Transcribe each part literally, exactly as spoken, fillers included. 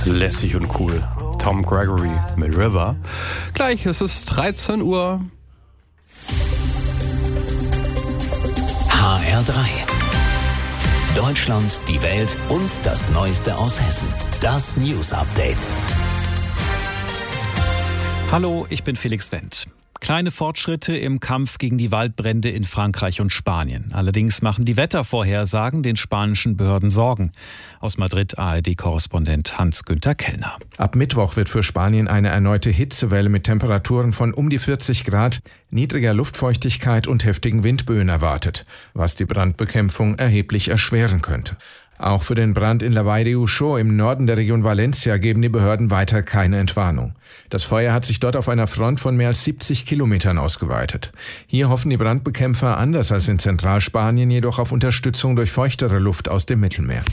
Lässig und cool. Tom Gregory mit River. Gleich, es ist dreizehn Uhr. H R drei. Deutschland, die Welt und das Neueste aus Hessen. Das News Update. Hallo, ich bin Felix Wendt. Kleine Fortschritte im Kampf gegen die Waldbrände in Frankreich und Spanien. Allerdings machen die Wettervorhersagen den spanischen Behörden Sorgen. Aus Madrid A R D-Korrespondent Hans-Günther Kellner. Ab Mittwoch wird für Spanien eine erneute Hitzewelle mit Temperaturen von um die vierzig Grad, niedriger Luftfeuchtigkeit und heftigen Windböen erwartet, was die Brandbekämpfung erheblich erschweren könnte. Auch für den Brand in La Vall de Uixó im Norden der Region Valencia geben die Behörden weiter keine Entwarnung. Das Feuer hat sich dort auf einer Front von mehr als siebzig Kilometern ausgeweitet. Hier hoffen die Brandbekämpfer anders als in Zentralspanien jedoch auf Unterstützung durch feuchtere Luft aus dem Mittelmeer.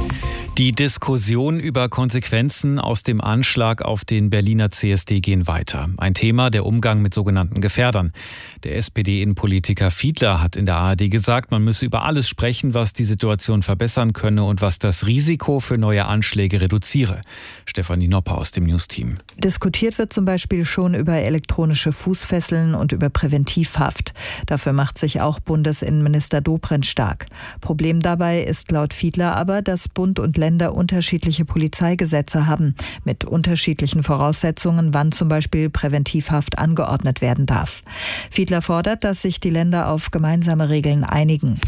Die Diskussion über Konsequenzen aus dem Anschlag auf den Berliner C S D gehen weiter. Ein Thema, der Umgang mit sogenannten Gefährdern. Der S P D-Innenpolitiker Fiedler hat in der A R D gesagt, man müsse über alles sprechen, was die Situation verbessern könne und was das Risiko für neue Anschläge reduziere. Stefanie Nopper aus dem News-Team. Diskutiert wird zum Beispiel schon über elektronische Fußfesseln und über Präventivhaft. Dafür macht sich auch Bundesinnenminister Dobrindt stark. Problem dabei ist laut Fiedler aber, dass Bund und Länder unterschiedliche Polizeigesetze haben, mit unterschiedlichen Voraussetzungen, wann zum Beispiel Präventivhaft angeordnet werden darf. Fiedler fordert, dass sich die Länder auf gemeinsame Regeln einigen.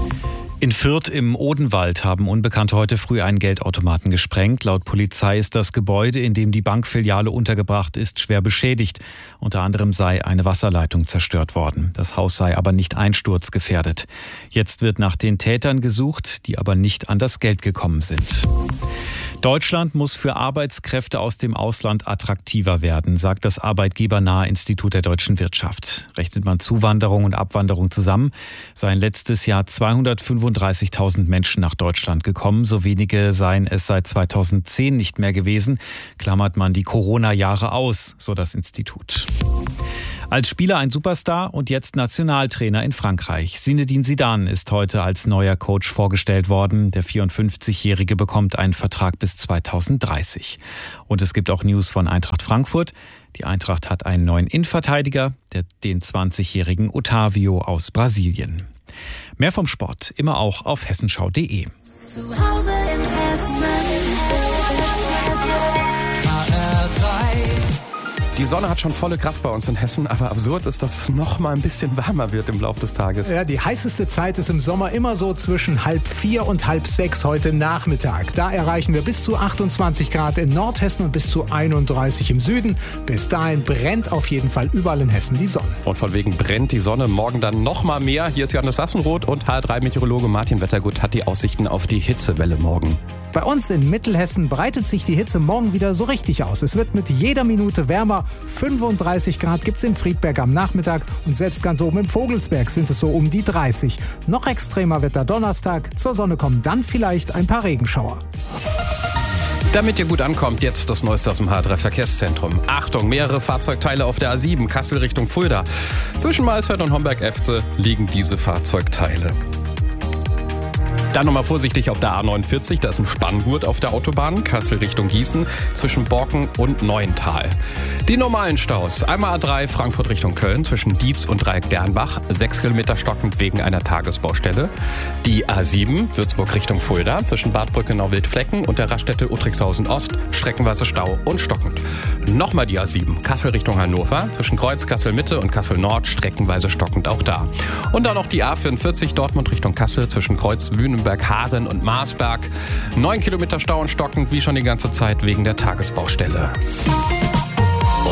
In Fürth im Odenwald haben Unbekannte heute früh einen Geldautomaten gesprengt. Laut Polizei ist das Gebäude, in dem die Bankfiliale untergebracht ist, schwer beschädigt. Unter anderem sei eine Wasserleitung zerstört worden. Das Haus sei aber nicht einsturzgefährdet. Jetzt wird nach den Tätern gesucht, die aber nicht an das Geld gekommen sind. Deutschland muss für Arbeitskräfte aus dem Ausland attraktiver werden, sagt das arbeitgebernahe Institut der deutschen Wirtschaft. Rechnet man Zuwanderung und Abwanderung zusammen, seien letztes Jahr zweihundertfünfunddreißigtausend Menschen nach Deutschland gekommen. So wenige seien es seit zweitausendzehn nicht mehr gewesen. Klammert man die Corona-Jahre aus, so das Institut. Als Spieler ein Superstar und jetzt Nationaltrainer in Frankreich. Zinedine Zidane ist heute als neuer Coach vorgestellt worden. Der vierundfünfzigjährige bekommt einen Vertrag bis zweitausenddreißig. Und es gibt auch News von Eintracht Frankfurt. Die Eintracht hat einen neuen Innenverteidiger, den zwanzigjährigen Otavio aus Brasilien. Mehr vom Sport immer auch auf hessenschau punkt de. Zu Hause in Hessen. Die Sonne hat schon volle Kraft bei uns in Hessen, aber absurd ist, dass es noch mal ein bisschen wärmer wird im Laufe des Tages. Ja, die heißeste Zeit ist im Sommer immer so zwischen halb vier und halb sechs heute Nachmittag. Da erreichen wir bis zu achtundzwanzig Grad in Nordhessen und bis zu einunddreißig im Süden. Bis dahin brennt auf jeden Fall überall in Hessen die Sonne. Und von wegen brennt die Sonne morgen dann noch mal mehr. Hier ist Johannes Sassenroth und H R drei Meteorologe Martin Wettergut hat die Aussichten auf die Hitzewelle morgen. Bei uns in Mittelhessen breitet sich die Hitze morgen wieder so richtig aus. Es wird mit jeder Minute wärmer. fünfunddreißig Grad gibt es in Friedberg am Nachmittag und selbst ganz oben im Vogelsberg sind es so um die dreißig. Noch extremer wird der Donnerstag. Zur Sonne kommen dann vielleicht ein paar Regenschauer. Damit ihr gut ankommt, jetzt das Neueste aus dem H R drei Verkehrszentrum. Achtung, mehrere Fahrzeugteile auf der A sieben, Kassel Richtung Fulda. Zwischen Maisfeld und Homberg-Efze liegen diese Fahrzeugteile. Dann nochmal vorsichtig auf der A neunundvierzig, da ist ein Spanngurt auf der Autobahn, Kassel Richtung Gießen, zwischen Borken und Neuental. Die normalen Staus, einmal A drei Frankfurt Richtung Köln, zwischen Dietz und Dreieck-Dernbach, sechs Kilometer stockend wegen einer Tagesbaustelle. Die A sieben, Würzburg Richtung Fulda, zwischen Bad Brückenau-Wildflecken und der Raststätte Uttrickhausen Ost, streckenweise Stau und stockend. Nochmal die A sieben, Kassel Richtung Hannover, zwischen Kreuz, Kassel Mitte und Kassel Nord, streckenweise stockend auch da. Und dann noch die A vierundvierzig, Dortmund Richtung Kassel, zwischen Kreuz, Wünen, Haaren und Marsberg. Neun Kilometer Stau und stockend, wie schon die ganze Zeit wegen der Tagesbaustelle.